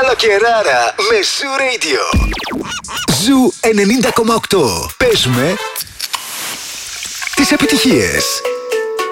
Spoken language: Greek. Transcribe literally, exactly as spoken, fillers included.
Καλοκαιράρα με Ζου Radio. Ζου ενενήντα κόμμα οκτώ. Παίζουμε τις επιτυχίες.